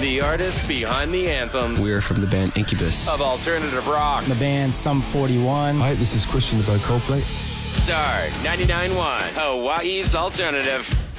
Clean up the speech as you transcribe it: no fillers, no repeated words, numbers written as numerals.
The artists behind the anthems. We're from the band Incubus. Of alternative rock. The band Sum 41. Hi, this is Christian about Coldplay. Star 99.1, Hawaii's alternative.